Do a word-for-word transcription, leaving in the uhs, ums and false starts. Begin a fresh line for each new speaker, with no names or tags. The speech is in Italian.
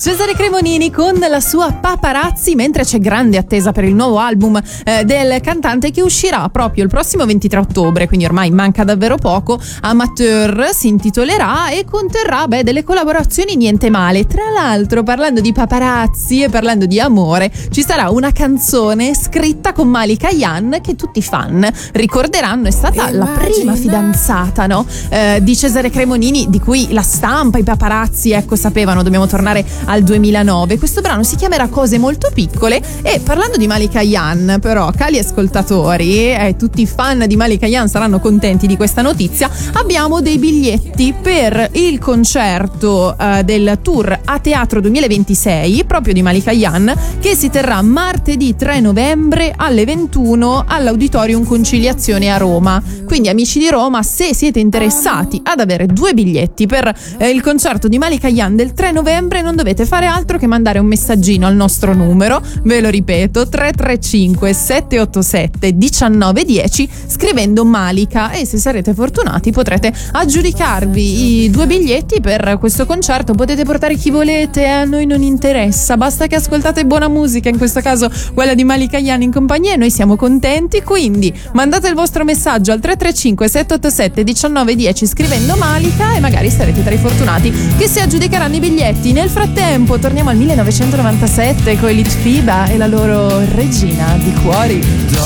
Cesare Cremonini con la sua Paparazzi, mentre c'è grande attesa per il nuovo album eh, del cantante che uscirà proprio il prossimo ventitré ottobre, quindi ormai manca davvero poco. Amateur si intitolerà e conterrà beh, delle collaborazioni niente male. Tra l'altro, parlando di paparazzi e parlando di amore, ci sarà una canzone scritta con Malika Ayane che tutti i fan ricorderanno è stata la prima fidanzata, no? eh, di Cesare Cremonini, di cui la stampa, i paparazzi ecco sapevano. Dobbiamo tornare al duemilanove. Questo brano si chiamerà Cose molto piccole. E parlando di Malika Ayane, però, cari ascoltatori, e eh, tutti i fan di Malika Ayane saranno contenti di questa notizia, abbiamo dei biglietti per il concerto eh, del tour a teatro duemilaventisei proprio di Malika Ayane, che si terrà martedì tre novembre alle ventuno all'Auditorium Conciliazione a Roma. Quindi amici di Roma, se siete interessati ad avere due biglietti per eh, il concerto di Malika Ayane del tre novembre, non dovete fare altro che mandare un messaggino al nostro numero, ve lo ripeto, tre tre cinque sette otto sette uno nove uno zero, scrivendo Malika, e se sarete fortunati potrete aggiudicarvi i due biglietti per questo concerto. Potete portare chi volete, a noi non interessa, basta che ascoltate buona musica, in questo caso quella di Malika Ayane in compagnia, e noi siamo contenti. Quindi mandate il vostro messaggio al tre tre cinque sette otto sette uno nove uno zero scrivendo Malika, e magari sarete tra i fortunati che si aggiudicheranno i biglietti. Nel frattempo torniamo al millenovecentonovantasette con i Litfiba e la loro Regina di Cuori.